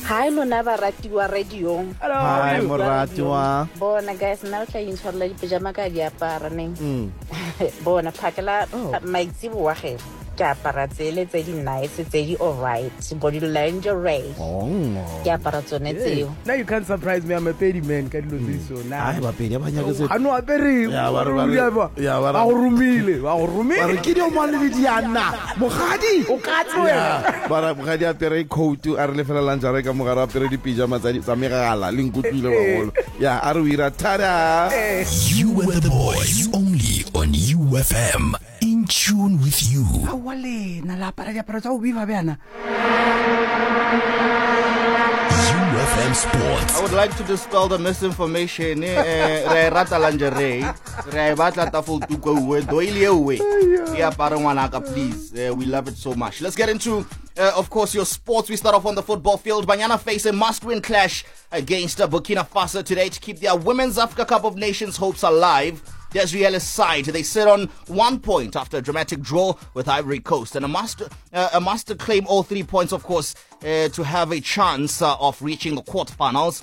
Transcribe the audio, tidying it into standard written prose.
Hi, lona ba ratiwa radio. Hi, moratiwa. Bona guys, na tla intshwarela dipijama ka di apara neng. Bona phakela maitsibo wa ge. Ke apara tsele tse di nice, tse di alright. Body lingerie. Ke apara tsone tseo. Now you can't surprise me. I'm a petty man. Ka dilo tse so na. Ai ba pedi ba nyaka se. Hano apere. Ya ba ba go rumile. Ba re ke di o mane le diana. Mogadi O ka tsoela. ba mogadi apere coat a re lefela lanjare ka mogara apere di pijama tsa megala le nkutlwile ba golo. Ya a re ira tada. You were the boys only on UFM. In tune with you. Wale na la para tsa o biva bana. UFM Sports. I would like to dispel the misinformation. Re rata lingerie. Re batla tafel tuko we doile we. Yeah, parangwanaka, please. We love it so much. Let's get into, of course, your sports. We start off on the football field. Banyana face a must-win clash against Burkina Faso today to keep their Women's Africa Cup of Nations hopes alive. There's Reala's side. They sit on 1 point after a dramatic draw with Ivory Coast. And a must claim all 3 points, of course, to have a chance of reaching the quarterfinals.